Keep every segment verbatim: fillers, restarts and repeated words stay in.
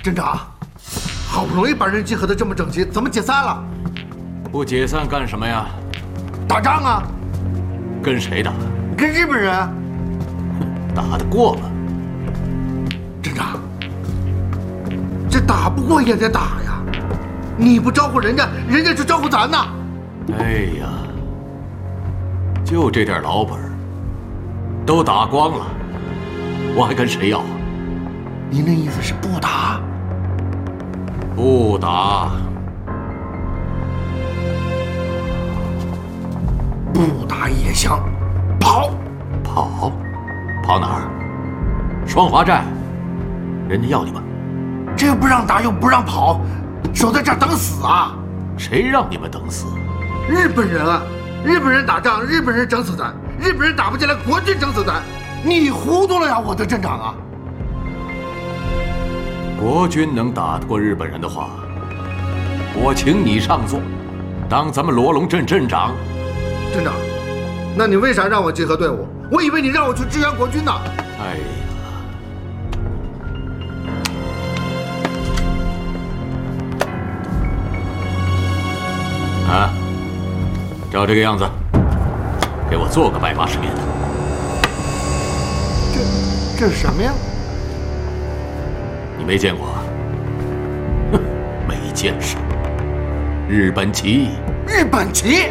镇长，好不容易把人集合的这么整齐，怎么解散了？ 不解散干什么呀？ 打仗啊！ 跟谁打？ 跟日本人。 打得过吗？ 镇长，这打不过也得打呀！你不招呼人家，人家就招呼咱呐。 哎呀，就这点老本，都打光了，我还跟谁要啊？ 您那意思是不打？ 不打。 不打也行，跑， 跑，跑哪儿？双华寨，人家要你们。 这又不让打，又不让跑，守在这儿等死啊！ 谁让你们等死？ 日本人啊，日本人打仗，日本人整死咱；日本人打不进来，国军整死咱。你糊涂了呀，我的镇长啊！ 国军能打得过日本人的话，我请你上座，当咱们罗龙镇镇长。 镇长，那你为啥让我集合队伍？我以为你让我去支援国军呢。 哎呀，啊，照这个样子，给我做个百八十面的。 这这是什么呀？ 你没见过？哼，没见识。日本旗。 日本旗。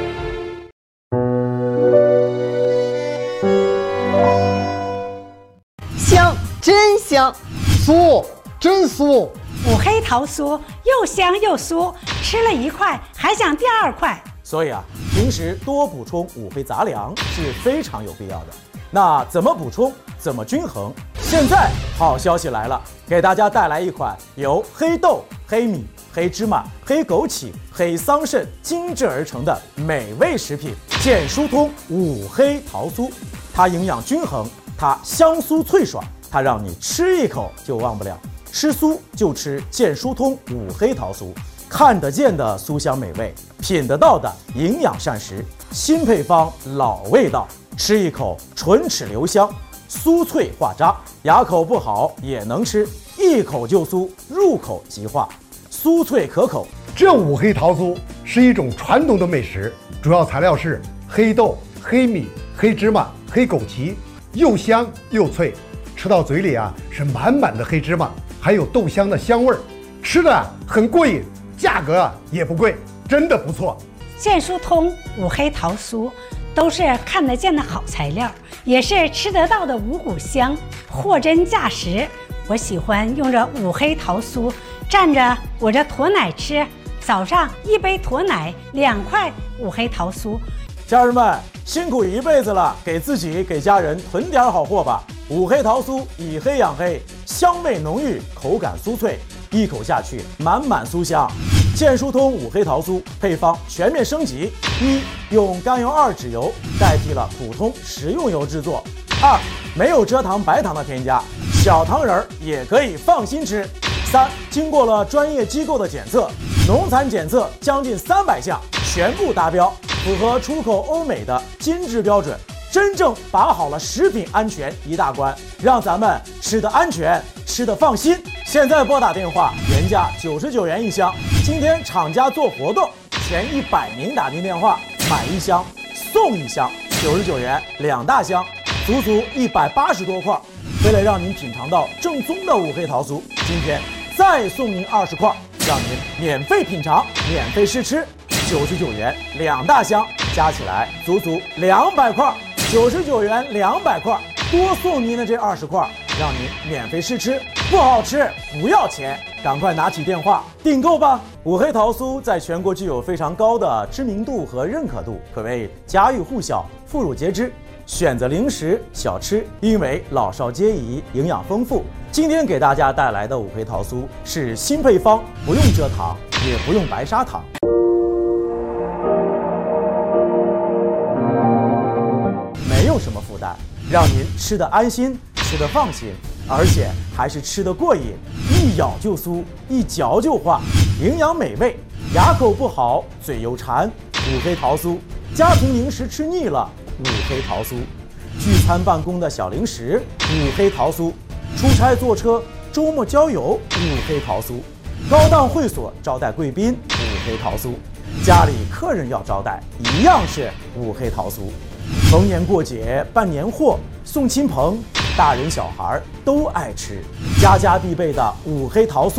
香，真香； 酥，真酥。 五黑桃酥又香又酥，吃了一块还想第二块。 所以啊，平时多补充五黑杂粮是非常有必要的。那怎么补充？怎么均衡？现在好消息来了，给大家带来一款由黑豆、黑米、黑芝麻、黑枸杞、黑桑葚精制而成的美味食品——健疏通五黑桃酥。它营养均衡，它香酥脆爽，它让你吃一口就忘不了。吃酥就吃健疏通五黑桃酥，看得见的酥香美味，品得到的营养膳食，新配方老味道，吃一口唇齿留香，酥脆化渣，牙口不好也能吃，一口就酥，入口即化，酥脆可口。 这五黑桃酥是一种传统的美食，主要材料是黑豆、黑米、黑芝麻、黑枸杞，又香又脆，吃到嘴里啊是满满的黑芝麻，还有豆香的香味儿，吃的很过瘾，价格啊也不贵，真的不错。 健疏通五黑桃酥都是看得见的好材料，也是吃得到的五谷香，货真价实。我喜欢用这五黑桃酥蘸着我这驼奶吃，早上一杯驼奶，两块五黑桃酥。 家人们辛苦一辈子了，给自己给家人囤点好货吧。五黑桃酥以黑养黑，香味浓郁，口感酥脆，一口下去满满酥香。健疏通五黑桃酥配方全面升级：一、用甘油二酯油代替了普通食用油制作；二、没有蔗糖白糖的添加，小糖人儿也可以放心吃；三、经过了专业机构的检测，农残检测将近三百项，全部达标，符合出口欧美的金质标准，真正把好了食品安全一大关，让咱们吃得安全，吃得放心。现在拨打电话，原价九十九元一箱，今天厂家做活动，前一百名打进电话买一箱送一箱，九十九元两大箱，足足一百八十多块。为了让您品尝到正宗的五黑桃酥，今天再送您二十块，让您免费品尝，免费试吃。九十九元两大箱，加起来足足两百块。九十九元两百块，多送您的这二十块，让您免费试吃，不好吃不要钱，赶快拿起电话订购吧！五黑桃酥在全国具有非常高的知名度和认可度，可谓家喻户晓、妇孺皆知。选择零食小吃，因为老少皆宜，营养丰富。今天给大家带来的五黑桃酥是新配方，不用蔗糖，也不用白砂糖。没有什么负担，让您吃得安心，吃得放心，而且还是吃得过瘾，一咬就酥，一嚼就化，营养美味，牙口不好，嘴又馋，五黑桃酥，家庭零食吃腻了，五黑桃酥，聚餐办公的小零食，五黑桃酥，出差坐车周末郊游五黑桃酥，高档会所招待贵宾五黑桃酥，家里客人要招待一样是五黑桃酥。逢年过节办年货送亲朋，大人小孩都爱吃，家家必备的五黑桃酥